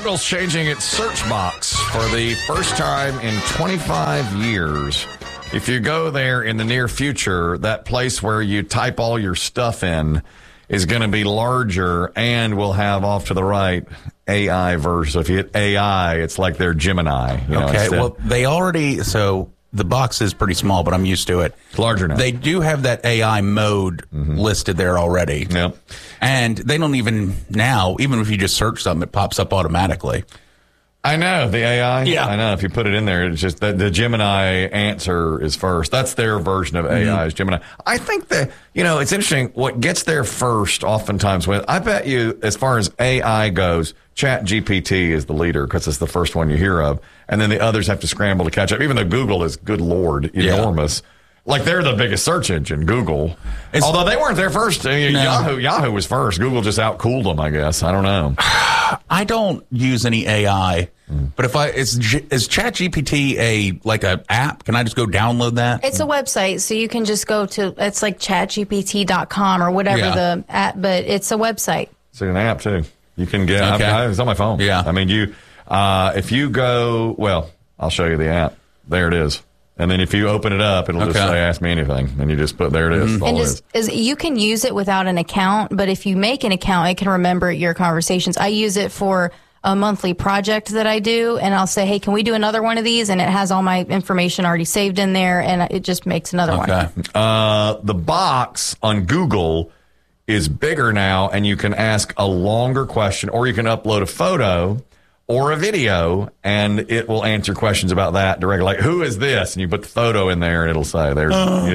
Google's changing its search box for the first time in 25 years. If you go there in the near future, that place where you type all your stuff in is going to be larger and will have off to the right AI version. So if you hit AI, it's like their Gemini. Well, they already, so the box is pretty small, but I'm used to it. It's larger now. They do have that AI mode listed there already. Yep. And they don't even now, even if you just search something, it pops up automatically. I know, the AI. Yeah. I know. If you put it in there, it's just that the Gemini answer is first. That's their version of AI is Gemini. I think that, it's interesting. What gets there first oftentimes I bet you, as far as AI goes, ChatGPT is the leader because it's the first one you hear of. And then the others have to scramble to catch up, even though Google is, good Lord, enormous. Like, they're the biggest search engine, Google. Although they weren't there first. Yahoo was first. Google just outcooled them, I guess. I don't know. I don't use any AI, but is ChatGPT a app? Can I just go download that? It's a website, so you can just go to, it's like chatgpt.com or whatever the app, but it's a website. It's an app, too. You can get it's on my phone. Yeah. I mean, if you go, I'll show you the app. There it is. And then if you open it up, it'll just say, ask me anything. And you just put, there it is. And you can use it without an account, but if you make an account, it can remember your conversations. I use it for a monthly project that I do, and I'll say, hey, can we do another one of these? And it has all my information already saved in there, and it just makes another one. The box on Google is bigger now, and you can ask a longer question, or you can upload a photo or a video, and it will answer questions about that directly. Like, who is this? And you put the photo in there, and it'll say, there's... I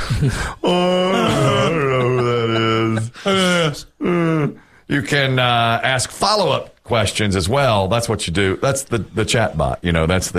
don't know who that is. You can ask follow-up questions as well. That's what you do. That's the chat bot. That's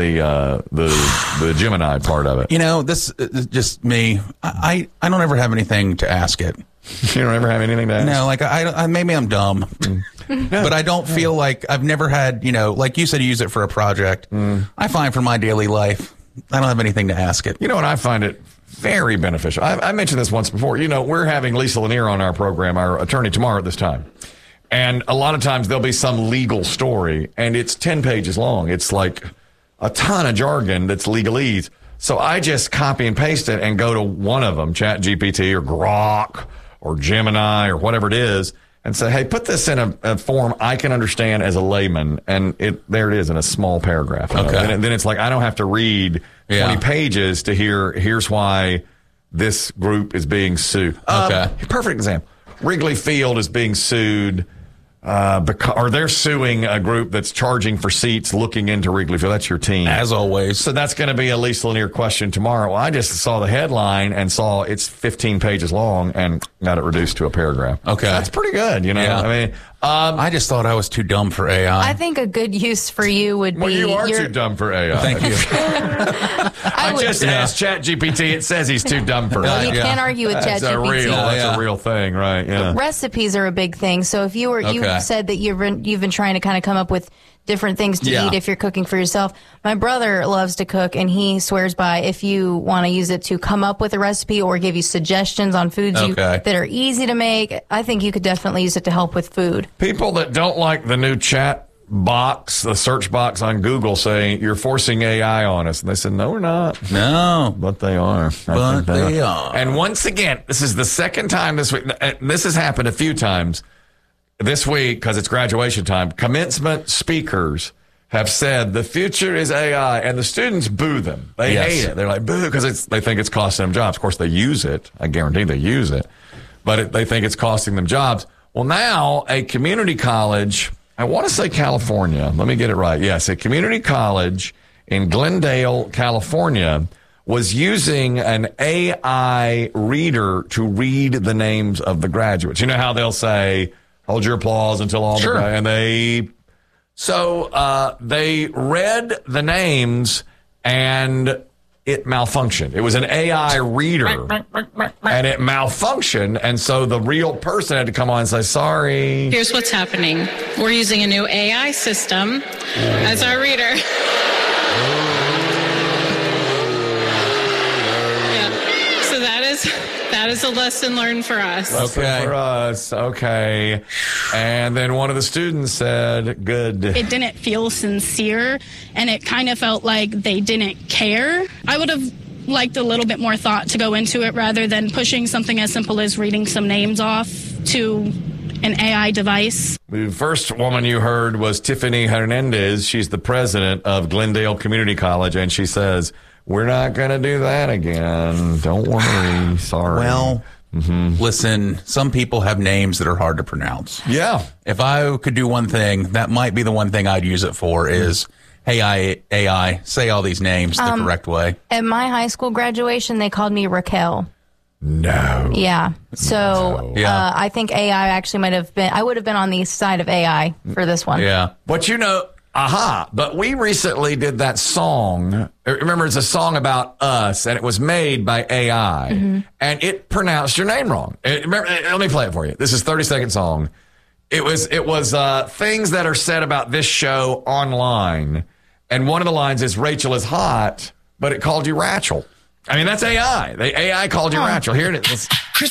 the Gemini part of it. This is just me. I don't ever have anything to ask it. You don't ever have anything to ask? No, I maybe I'm dumb. But I don't feel like I've never had, like you said, you use it for a project. I find for my daily life, I don't have anything to ask it. And I find it very beneficial. I mentioned this once before. We're having Lisa Lanier on our program, our attorney, tomorrow at this time. And a lot of times there'll be some legal story, and it's 10 pages long. It's like a ton of jargon that's legalese. So I just copy and paste it and go to one of them, ChatGPT or Grok or Gemini or whatever it is, and say, hey, put this in a form I can understand as a layman. And there it is in a small paragraph. Okay. And then it's like, I don't have to read 20 pages to here's why this group is being sued. Perfect example. Wrigley Field is being sued or they're suing a group that's charging for seats looking into Wrigley Field. That's your team. As always. So that's going to be a Lisa Lanier question tomorrow. Well, I just saw the headline and saw it's 15 pages long and got it reduced to a paragraph. Okay. That's pretty good, Yeah. I mean, I just thought I was too dumb for AI. I think a good use for you would be... Well, you are too dumb for AI. Thank you. I just asked ChatGPT. It says he's too dumb for AI. You can't argue with ChatGPT. That's a real thing, right? Yeah. Recipes are a big thing. So if you said that you've been trying to kind of come up with different things to eat if you're cooking for yourself. My brother loves to cook, and he swears by if you want to use it to come up with a recipe or give you suggestions on foods that are easy to make, I think you could definitely use it to help with food. People that don't like the new chat box, the search box on Google, say you're forcing AI on us. And they said, no, we're not. No. But they are. But they are. And once again, this is the second time this week. This has happened a few times this week because it's graduation time. Commencement speakers have said the future is AI, and the students boo them. They hate it. They're like, boo, because they think it's costing them jobs. Of course, they use it. I guarantee they use it. But they think it's costing them jobs. Well, now a community college, I want to say California. Let me get it right. Yes, a community college in Glendale, California, was using an AI reader to read the names of the graduates. You know how they'll say, hold your applause until all the... And they read the names, and it malfunctioned. It was an AI reader, and it malfunctioned, and so the real person had to come on and say, sorry. Here's what's happening. We're using a new AI system as our reader. So that was a lesson learned for us. Okay. For us. Okay. And then one of the students said, good. It didn't feel sincere, and it kind of felt like they didn't care. I would have liked a little bit more thought to go into it rather than pushing something as simple as reading some names off to an AI device. The first woman you heard was Tiffany Hernandez. She's the president of Glendale Community College, and she says, we're not going to do that again. Don't worry. Sorry. Well, listen, some people have names that are hard to pronounce. Yeah. If I could do one thing, that might be the one thing I'd use it for is, hey, AI, say all these names the correct way. At my high school graduation, they called me Raquel. No. Yeah. So I think AI actually might have been, I would have been on the side of AI for this one. Yeah. But but we recently did that song. Remember, it's a song about us, and it was made by AI, and it pronounced your name wrong. Let me play it for you. This is 30-second song. It was things that are said about this show online, and one of the lines is Rachel is hot, but it called you Rachel. I mean, that's AI. The AI called you Rachel. Here it is. Chris